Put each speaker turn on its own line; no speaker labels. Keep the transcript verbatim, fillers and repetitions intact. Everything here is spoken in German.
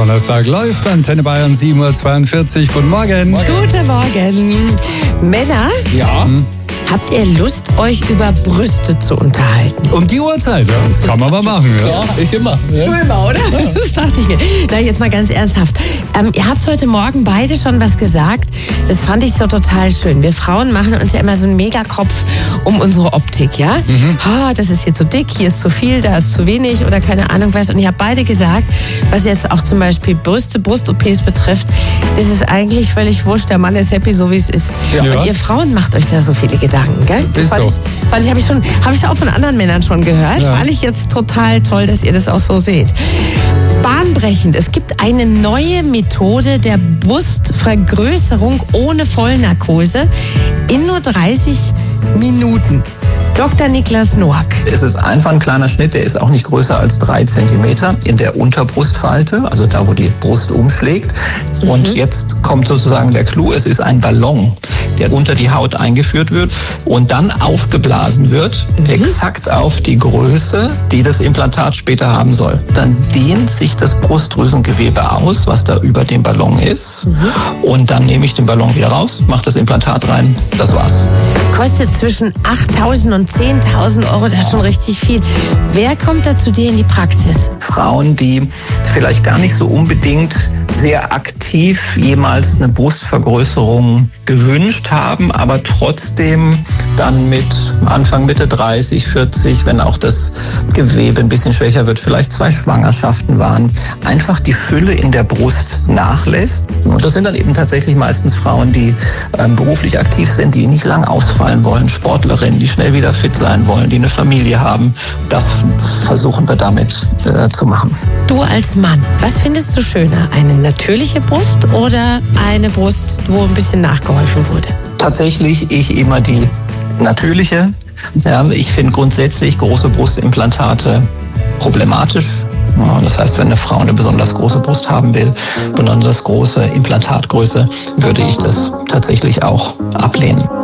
Donnerstag läuft Antenne Bayern sieben Uhr zweiundvierzig. Guten Morgen.
Morgen. Guten Morgen. Männer?
Ja. Hm.
Habt ihr Lust, euch über Brüste zu unterhalten?
Um die Uhrzeit, ja. Kann man mal machen. Ja,
ja ich immer. Ja.
Du immer, oder? Ja. Das dachte ich mir. Na, jetzt mal ganz ernsthaft. Ähm, ihr habt heute Morgen beide schon was gesagt. Das fand ich so total schön. Wir Frauen machen uns ja immer so einen Megakopf um unsere Optik, ja? Mhm. Ha, das ist hier zu dick, hier ist zu viel, da ist zu wenig oder keine Ahnung was. Und ihr habt beide gesagt, was jetzt auch zum Beispiel Brüste, Brust-O Ps betrifft, ist es eigentlich völlig wurscht. Der Mann ist happy, so wie es ist. Ja. Und ihr Frauen macht euch da so viele Gedanken, gell? Das fand, so. ich, fand ich, habe ich, schon, hab ich auch von anderen Männern schon gehört. Ja. Fand ich jetzt total toll, dass ihr das auch so seht. Bahnbrechend. Es gibt eine neue Methode der Brustvergrößerung ohne Vollnarkose in nur dreißig Minuten. Doktor Niklas Noack.
Es ist einfach ein kleiner Schnitt, der ist auch nicht größer als drei Zentimeter in der Unterbrustfalte, also da, wo die Brust umschlägt. Mhm. Und jetzt kommt sozusagen der Clou, es ist ein Ballon, der unter die Haut eingeführt wird und dann aufgeblasen wird, mhm. exakt auf die Größe, die das Implantat später haben soll. Dann dehnt sich das Brustdrüsengewebe aus, was da über dem Ballon ist. Mhm. Und dann nehme ich den Ballon wieder raus, mache das Implantat rein, das war's.
Kostet zwischen achttausend und zehntausend Euro, das ist schon richtig viel. Wer kommt da zu dir in die Praxis?
Frauen, die vielleicht gar nicht so unbedingt sehr aktiv jemals eine Brustvergrößerung gewünscht haben, aber trotzdem dann mit Anfang, Mitte dreißig, vierzig, wenn auch das Gewebe ein bisschen schwächer wird, vielleicht zwei Schwangerschaften waren, einfach die Fülle in der Brust nachlässt. Und das sind dann eben tatsächlich meistens Frauen, die ähm, beruflich aktiv sind, die nicht lang ausfallen wollen, Sportlerinnen, die schnell wieder fit sein wollen, die eine Familie haben. Das versuchen wir damit äh, zu machen.
Du als Mann, was findest du schöner? Eine natürliche Brust oder eine Brust, wo ein bisschen nachgeholfen wurde?
Tatsächlich ich immer die natürliche. Ja, ich finde grundsätzlich große Brustimplantate problematisch. Das heißt, wenn eine Frau eine besonders große Brust haben will, besonders große Implantatgröße, würde ich das tatsächlich auch ablehnen.